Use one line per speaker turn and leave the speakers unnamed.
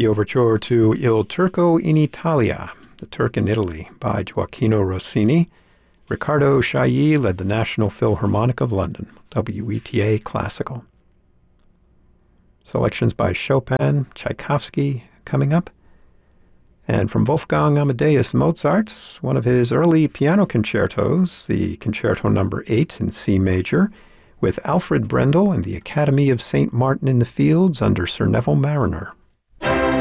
The overture to Il Turco in Italia, The Turk in Italy, by Gioacchino Rossini. Riccardo Chailly led the National Philharmonic of London, WETA Classical. Selections by Chopin, Tchaikovsky coming up. And from Wolfgang Amadeus Mozart, one of his early piano concertos, the Concerto No. 8 in C major, with Alfred Brendel and the Academy of St. Martin in the Fields under Sir Neville Marriner.